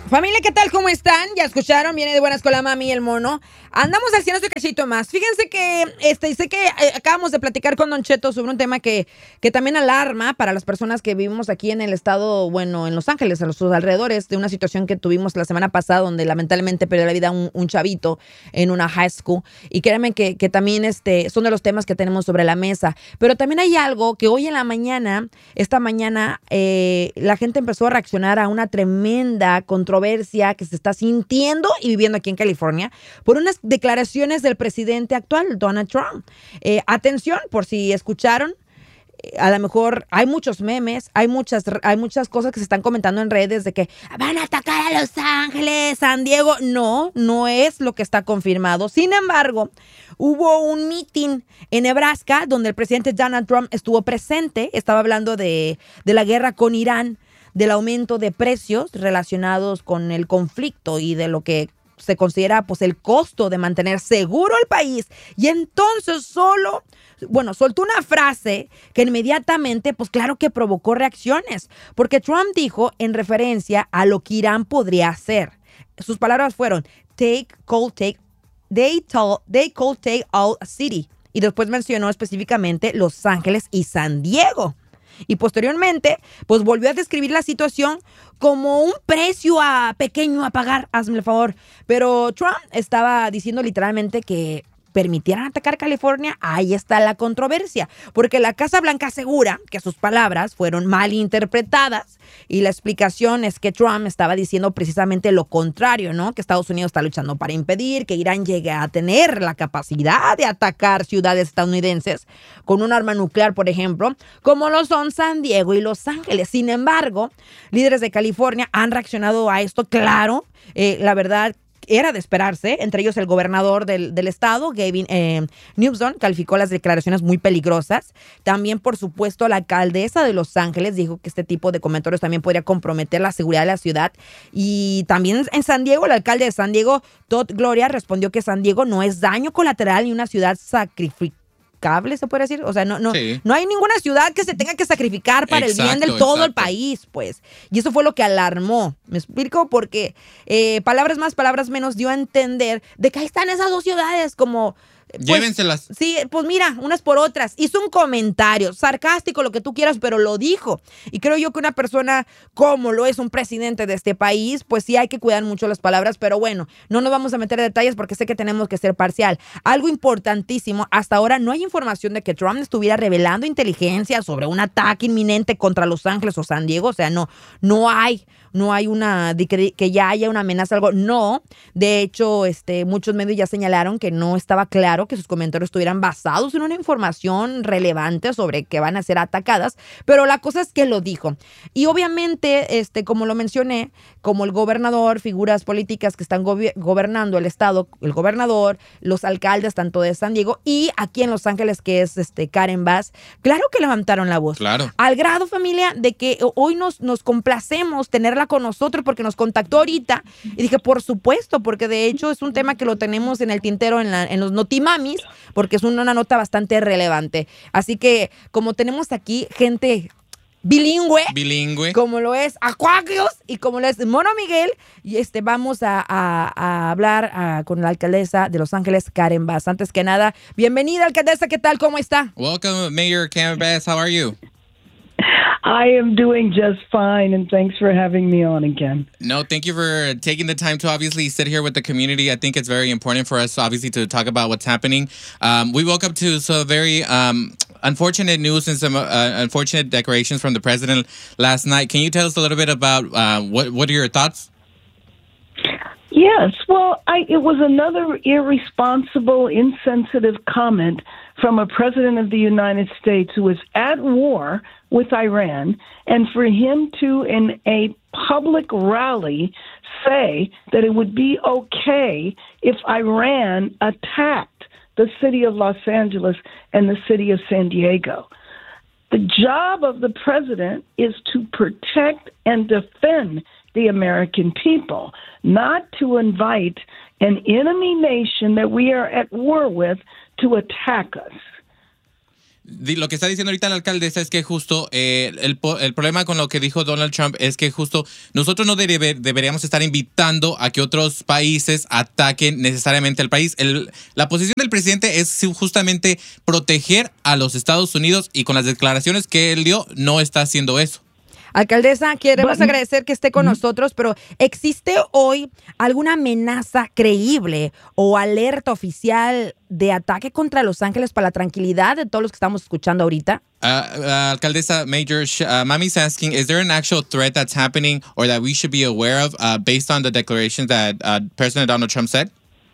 Familia, ¿qué tal? ¿Cómo están? Ya escucharon, viene de buenas con la mami y el mono. Andamos haciendo este cachito más. Fíjense que sé que acabamos de platicar con Don Cheto sobre un tema que también alarma para las personas que vivimos aquí en el estado, bueno, en Los Ángeles, a sus alrededores, de una situación que tuvimos la semana pasada donde lamentablemente perdió la vida un chavito en una high school. Y créanme que también son de los temas que tenemos sobre la mesa. Pero también hay algo que hoy en la mañana, esta mañana, la gente empezó a reaccionar a una tremenda controversia que se está sintiendo y viviendo aquí en California por unas declaraciones del presidente actual, Donald Trump. Atención, por si escucharon, a lo mejor hay muchos memes, hay muchas cosas que se están comentando en redes de que van a atacar a Los Ángeles, San Diego. No es lo que está confirmado. Sin embargo, hubo un meeting en Nebraska donde el presidente Donald Trump estuvo presente. Estaba hablando de la guerra con Irán, del aumento de precios relacionados con el conflicto y de lo que se considera pues el costo de mantener seguro el país. Y entonces soltó una frase que inmediatamente, pues claro que provocó reacciones, porque Trump dijo en referencia a lo que Irán podría hacer. Sus palabras fueron, they could take all a city. Y después mencionó específicamente Los Ángeles y San Diego. Y posteriormente, pues volvió a describir la situación como un precio pequeño a pagar, hazme el favor. Pero Trump estaba diciendo literalmente que permitieran atacar California. Ahí está la controversia, porque la Casa Blanca asegura que sus palabras fueron mal interpretadas y la explicación es que Trump estaba diciendo precisamente lo contrario, ¿no? Que Estados Unidos está luchando para impedir que Irán llegue a tener la capacidad de atacar ciudades estadounidenses con un arma nuclear, por ejemplo, como lo son San Diego y Los Ángeles. Sin embargo, líderes de California han reaccionado a esto, claro, la verdad, era de esperarse, entre ellos el gobernador del estado, Gavin Newsom, calificó las declaraciones muy peligrosas. También, por supuesto, la alcaldesa de Los Ángeles dijo que este tipo de comentarios también podría comprometer la seguridad de la ciudad. Y también en San Diego, el alcalde de San Diego, Todd Gloria, respondió que San Diego no es daño colateral ni una ciudad sacrificable, se puede decir. O sea, no hay ninguna ciudad que se tenga que sacrificar para el bien del todo el país, pues. Y eso fue lo que alarmó. ¿Me explico? Porque palabras más, palabras menos dio a entender de que ahí están esas dos ciudades como... Pues, llévenselas. Sí, pues mira, unas por otras. Hizo un comentario sarcástico, lo que tú quieras, pero lo dijo. Y creo yo que una persona como lo es un presidente de este país, pues sí hay que cuidar mucho las palabras, pero bueno, no nos vamos a meter en detalles porque sé que tenemos que ser parcial. Algo importantísimo, hasta ahora no hay información de que Trump estuviera revelando inteligencia sobre un ataque inminente contra Los Ángeles o San Diego. O sea, no hay que ya haya una amenaza, algo. No, de hecho, muchos medios ya señalaron que no estaba claro que sus comentarios estuvieran basados en una información relevante sobre que van a ser atacadas, pero la cosa es que lo dijo. Y obviamente, como lo mencioné, como el gobernador, figuras políticas que están gobernando el estado, el gobernador, los alcaldes tanto de San Diego y aquí en Los Ángeles, que es Karen Bass, claro que levantaron la voz. Claro. Al grado, familia, de que hoy nos complacemos tenerla con nosotros porque nos contactó ahorita y dije, por supuesto, porque de hecho es un tema que lo tenemos en el tintero en los Notimamis, porque es una nota bastante relevante. Así que como tenemos aquí gente bilingüe, como lo es Aquarius y como lo es Mono Miguel, y vamos a hablar con la alcaldesa de Los Ángeles, Karen Bass. Antes que nada, bienvenida, alcaldesa, ¿qué tal? ¿Cómo está? Welcome, Mayor Karen Bass. How are you? I am doing just fine, and thanks for having me on again. No, thank you for taking the time to obviously sit here with the community. I think it's very important for us, obviously, to talk about what's happening. We woke up to some very unfortunate news and some unfortunate declarations from the president last night. Can you tell us a little bit about what are your thoughts? Yes, well, it was another irresponsible, insensitive comment from a president of the United States who is at war with Iran, and for him to, in a public rally, say that it would be okay if Iran attacked the city of Los Angeles and the city of San Diego. The job of the president is to protect and defend the American people, not to invite an enemy nation that we are at war with to attack us. Lo que está diciendo ahorita la alcaldesa es que justo el problema con lo que dijo Donald Trump es que justo nosotros no deberíamos estar invitando a que otros países ataquen necesariamente al país. La posición del presidente es justamente proteger a los Estados Unidos y con las declaraciones que él dio no está haciendo eso. Alcaldesa, queremos agradecer que esté con nosotros, pero ¿existe hoy alguna amenaza creíble o alerta oficial de ataque contra Los Ángeles para la tranquilidad de todos los que estamos escuchando ahorita? Alcaldesa Major, Mami's asking, is there an actual threat that's happening or that we should be aware of based on the declarations that President Donald Trump said?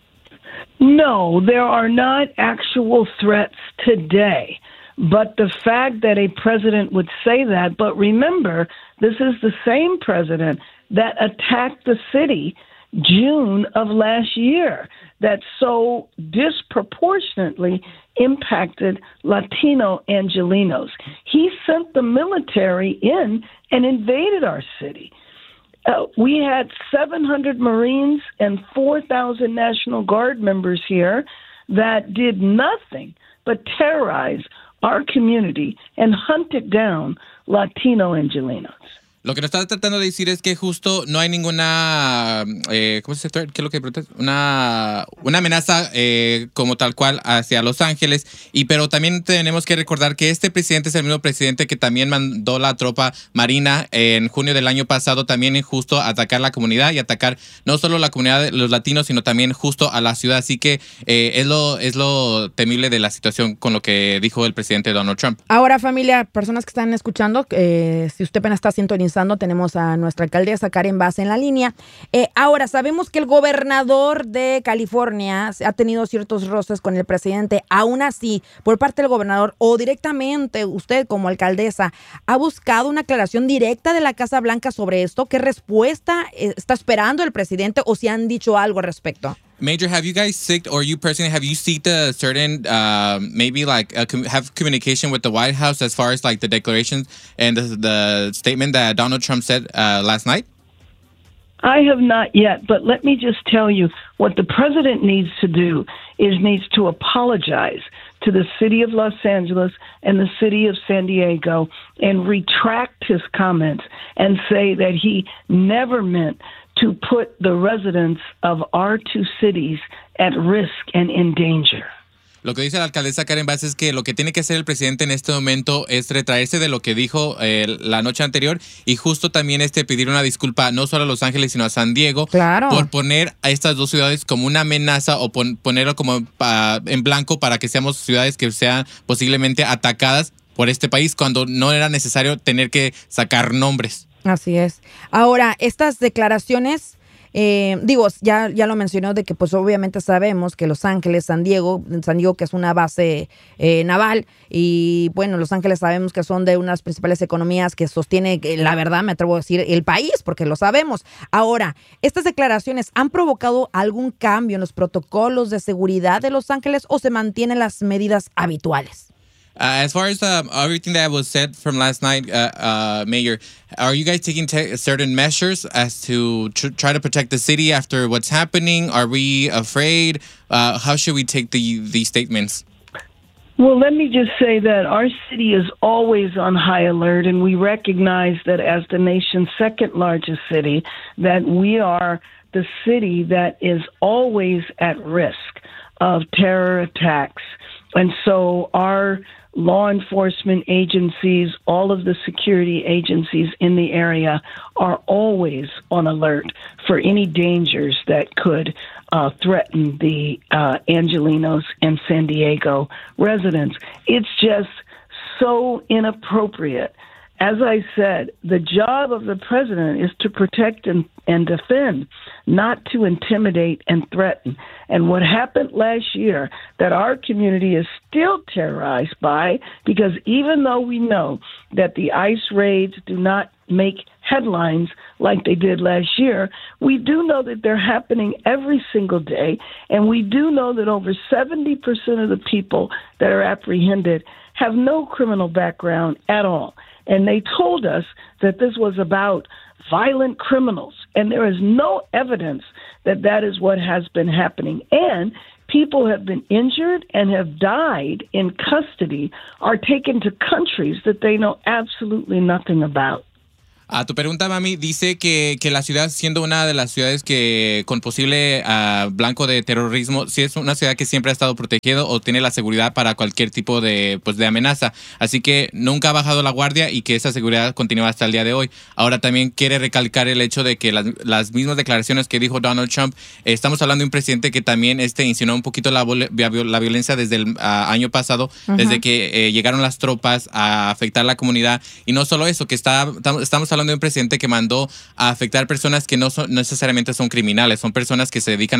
No, there are not actual threats today. But the fact that a president would say that, but remember, this is the same president that attacked the city June of last year that so disproportionately impacted Latino Angelenos. He sent the military in and invaded our city. We had 700 Marines and 4,000 National Guard members here that did nothing but terrorize our community and hunted down Latino Angelenos. Lo que nos está tratando de decir es que justo no hay ninguna, ¿cómo se dice? ¿Qué es lo que preguntas? Una amenaza como tal cual hacia Los Ángeles, pero también tenemos que recordar que este presidente es el mismo presidente que también mandó la tropa marina en junio del año pasado también justo a atacar la comunidad y atacar no solo la comunidad de los latinos, sino también justo a la ciudad. Así que es lo temible de la situación con lo que dijo el presidente Donald Trump. Ahora, familia, personas que están escuchando, si usted apenas está sintonizando, tenemos a nuestra alcaldesa Karen Bass en la línea. Ahora, sabemos que el gobernador de California ha tenido ciertos roces con el presidente. Aún así, por parte del gobernador o directamente usted como alcaldesa, ¿ha buscado una aclaración directa de la Casa Blanca sobre esto? ¿Qué respuesta está esperando el presidente o si han dicho algo al respecto? Major, have you guys seeked, or you personally, have you seeked a certain, maybe like have communication with the White House as far as like the declarations and the statement that Donald Trump said last night? I have not yet, but let me just tell you what the president needs to do is needs to apologize to the city of Los Angeles and the city of San Diego and retract his comments and say that he never meant to put the residents of our two cities at risk and in danger. Lo que dice la alcaldesa Karen Bass es que lo que tiene que hacer el presidente en este momento es retraerse de lo que dijo la noche anterior y justo también pedir una disculpa no solo a Los Ángeles sino a San Diego por poner a estas dos ciudades como una amenaza o ponerlo como en blanco para que seamos ciudades que sean posiblemente atacadas por este país cuando no era necesario tener que sacar nombres. Así es. Ahora, estas declaraciones, ya lo mencionó de que pues obviamente sabemos que Los Ángeles, San Diego que es una base naval y bueno, Los Ángeles sabemos que son de unas principales economías que sostiene, la verdad me atrevo a decir, el país, porque lo sabemos. Ahora, ¿estas declaraciones han provocado algún cambio en los protocolos de seguridad de Los Ángeles o se mantienen las medidas habituales? As far as everything that was said from last night, Mayor, are you guys taking certain measures as to try to protect the city after what's happening? Are we afraid? How should we take these statements? Well, let me just say that our city is always on high alert, and we recognize that as the nation's second largest city, that we are the city that is always at risk of terror attacks. And so our law enforcement agencies, all of the security agencies in the area are always on alert for any dangers that could threaten the Angelenos and San Diego residents. It's just so inappropriate. As I said, the job of the president is to protect and defend, not to intimidate and threaten. And what happened last year that our community is still terrorized by, because even though we know that the ICE raids do not make headlines like they did last year, we do know that they're happening every single day, and we do know that over 70% of the people that are apprehended have no criminal background at all. And they told us that this was about violent criminals, and there is no evidence that that is what has been happening. And people have been injured and have died in custody are taken to countries that they know absolutely nothing about. A tu pregunta, mami, dice que la ciudad, siendo una de las ciudades que con posible blanco de terrorismo, sí es una ciudad que siempre ha estado protegida o tiene la seguridad para cualquier tipo de amenaza. Así que nunca ha bajado la guardia y que esa seguridad continúa hasta el día de hoy. Ahora también quiere recalcar el hecho de que las mismas declaraciones que dijo Donald Trump, estamos hablando de un presidente que también insinuó un poquito la violencia desde el año pasado, desde que llegaron las tropas a afectar la comunidad. Y no solo eso, que estamos hablando de un presidente que mandó a afectar personas que no necesariamente son criminales, son personas que se dedican